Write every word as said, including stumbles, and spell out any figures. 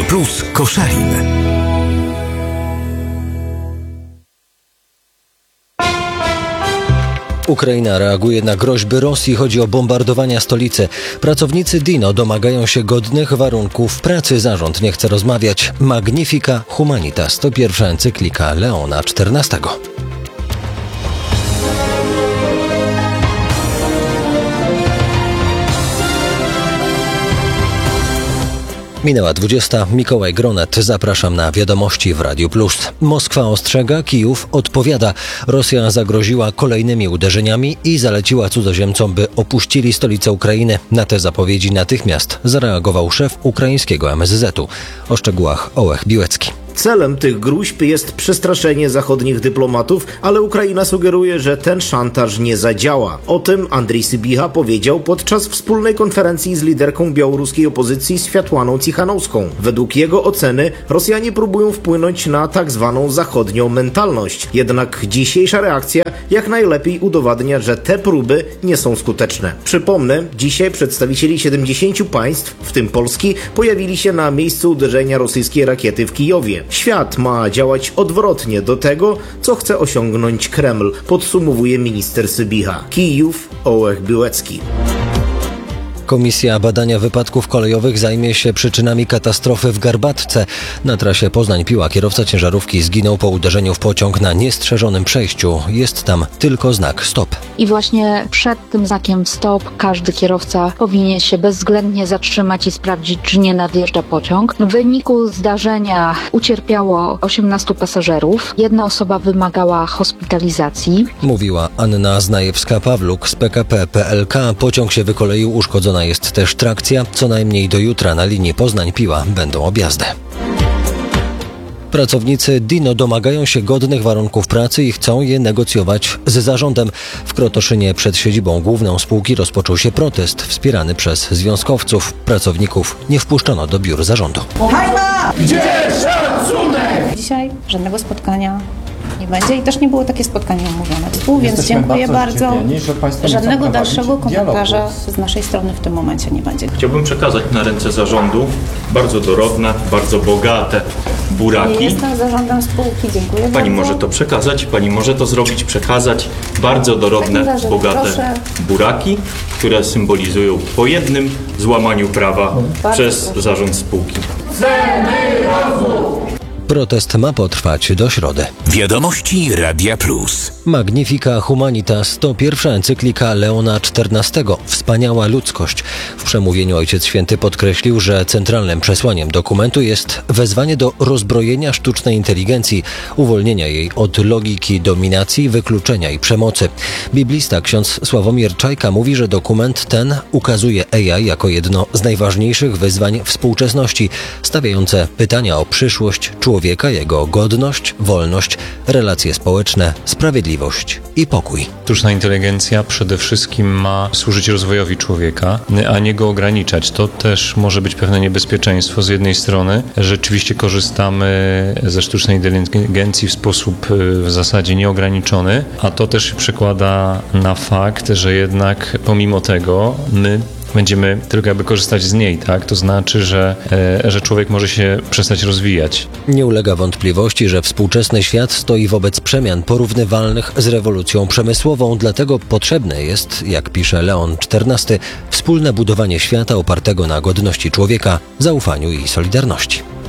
Plus Koszalin. Ukraina reaguje na groźby Rosji. Chodzi o bombardowania stolicy. Pracownicy Dino domagają się godnych warunków pracy. Zarząd nie chce rozmawiać. Magnifica Humanitas to pierwsza encyklika Leona czternastego. Minęła dwudziesta. Mikołaj Gronet. Zapraszam na wiadomości w Radiu Plus. Moskwa ostrzega, Kijów odpowiada. Rosja zagroziła kolejnymi uderzeniami i zaleciła cudzoziemcom, by opuścili stolicę Ukrainy. Na te zapowiedzi natychmiast zareagował szef ukraińskiego M S Z-u. O szczegółach Ołech Biłecki. Celem tych gróźb jest przestraszenie zachodnich dyplomatów, ale Ukraina sugeruje, że ten szantaż nie zadziała. O tym Andrii Sybiha powiedział podczas wspólnej konferencji z liderką białoruskiej opozycji Światłaną Cichanowską. Według jego oceny Rosjanie próbują wpłynąć na tak zwaną zachodnią mentalność. Jednak dzisiejsza reakcja jak najlepiej udowadnia, że te próby nie są skuteczne. Przypomnę, dzisiaj przedstawicieli siedemdziesięciu państw, w tym Polski, pojawili się na miejscu uderzenia rosyjskiej rakiety w Kijowie. Świat ma działać odwrotnie do tego, co chce osiągnąć Kreml, podsumowuje minister Sybiha. Kijów, Ołech Biłecki. Komisja badania wypadków kolejowych zajmie się przyczynami katastrofy w Garbatce. Na trasie Poznań-Piła kierowca ciężarówki zginął po uderzeniu w pociąg na niestrzeżonym przejściu. Jest tam tylko znak stop. I właśnie przed tym znakiem stop każdy kierowca powinien się bezwzględnie zatrzymać i sprawdzić, czy nie nadjeżdża pociąg. W wyniku zdarzenia ucierpiało osiemnastu pasażerów. Jedna osoba wymagała hospitalizacji. Mówiła Anna Znajewska-Pawluk z P K P P L K. Pociąg się wykoleił, uszkodzona jest też trakcja. Co najmniej do jutra na linii Poznań-Piła będą objazdy. Pracownicy Dino domagają się godnych warunków pracy i chcą je negocjować z zarządem. W Krotoszynie przed siedzibą główną spółki rozpoczął się protest wspierany przez związkowców. Pracowników nie wpuszczono do biur zarządu. Hajna! Gdzie szacunek? Dzisiaj żadnego spotkania nie będzie i też nie było takie spotkanie umówione. Więc Jesteśmy dziękuję bardzo. bardzo. Żadnego dalszego komentarza z naszej strony w tym momencie nie będzie. Chciałbym przekazać na ręce zarządu bardzo dorodne, bardzo bogate buraki. Nie jestem zarządem spółki, dziękuję Pani bardzo. może to przekazać, pani może to zrobić, przekazać. Bardzo dorodne, razie, bogate proszę. buraki, które symbolizują po jednym złamaniu prawa bardzo przez proszę. zarząd spółki. Chcemy rozwój! Protest ma potrwać do środy. Wiadomości Radia Plus. Magnifica Humanitas to pierwsza encyklika Leona czternastego. Wspaniała ludzkość. W przemówieniu Ojciec Święty podkreślił, że centralnym przesłaniem dokumentu jest wezwanie do rozbrojenia sztucznej inteligencji, uwolnienia jej od logiki dominacji, wykluczenia i przemocy. Biblista ksiądz Sławomir Czajka mówi, że dokument ten ukazuje A I jako jedno z najważniejszych wyzwań współczesności, stawiające pytania o przyszłość człowieka. Człowieka, jego godność, wolność, relacje społeczne, sprawiedliwość i pokój. Sztuczna inteligencja przede wszystkim ma służyć rozwojowi człowieka, a nie go ograniczać. To też może być pewne niebezpieczeństwo. Z jednej strony rzeczywiście korzystamy ze sztucznej inteligencji w sposób w zasadzie nieograniczony, a to też się przekłada na fakt, że jednak pomimo tego my będziemy tylko jakby korzystać z niej, tak? To znaczy, że, e, że człowiek może się przestać rozwijać. Nie ulega wątpliwości, że współczesny świat stoi wobec przemian porównywalnych z rewolucją przemysłową, dlatego potrzebne jest, jak pisze Leon czternasty, wspólne budowanie świata opartego na godności człowieka, zaufaniu i solidarności.